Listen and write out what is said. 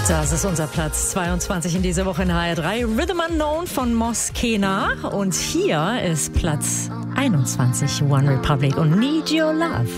Das ist unser Platz 22 in dieser Woche in HR3. Rhythm Unknown von Moskena. Und hier ist Platz 21, One Republic und Need Your Love.